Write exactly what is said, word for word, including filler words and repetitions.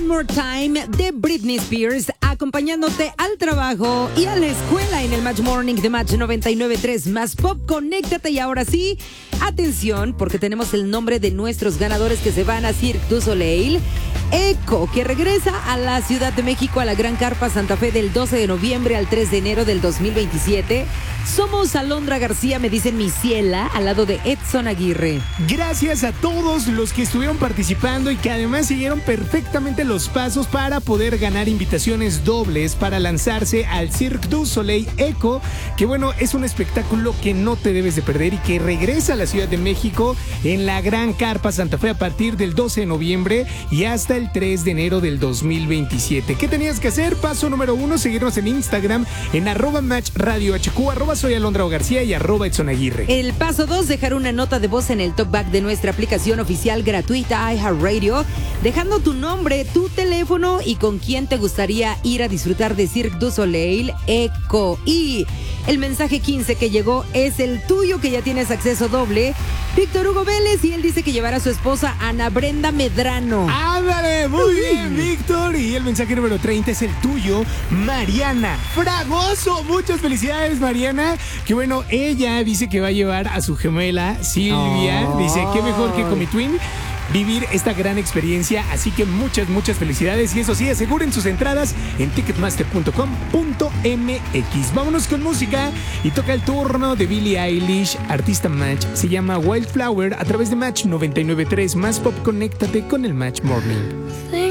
One More Time de Britney Spears, acompañándote al trabajo y a la escuela en el Match Morning de Match noventa y nueve punto tres más Pop. Conéctate y ahora sí, atención, porque tenemos el nombre de nuestros ganadores que se van a Cirque du Soleil. Eco, que regresa a la Ciudad de México a la Gran Carpa Santa Fe del doce de noviembre al tres de enero del dos mil veintisiete. Somos Alondra García, me dicen mi ciela, al lado de Edson Aguirre. Gracias a todos los que estuvieron participando y que además siguieron perfectamente los pasos para poder ganar invitaciones dobles para lanzarse al Cirque du Soleil Eco, que bueno, es un espectáculo que no te debes de perder y que regresa a la Ciudad de México en la Gran Carpa Santa Fe a partir del doce de noviembre y hasta el tres de enero del dos mil veintisiete. ¿Qué tenías que hacer? Paso número uno, seguirnos en Instagram en arroba Match Radio H Q, arroba soy Alondra García y arroba Edson Aguirre. El paso dos, dejar una nota de voz en el talkback de nuestra aplicación oficial gratuita iHeartRadio, dejando tu nombre, tu teléfono y con quién te gustaría ir a disfrutar de Cirque du Soleil Eco. Y el mensaje quince que llegó es el tuyo, que ya tienes acceso doble. Víctor Hugo Vélez, y él dice que llevará a su esposa Ana Brenda Medrano. ¡Ándale! Muy bien, Víctor. Y el mensaje número treinta es el tuyo, Mariana Fragoso. Muchas felicidades, Mariana. Que bueno, ella dice que va a llevar a su gemela Silvia. Oh. Dice, qué mejor que con mi twin vivir esta gran experiencia, así que muchas, muchas felicidades. Y eso sí, aseguren sus entradas en ticketmaster punto com punto m x. Vámonos con música y toca el turno de Billie Eilish, artista Match, se llama Wildflower, a través de Match noventa y nueve punto tres más Pop. Conéctate con el Match Morning.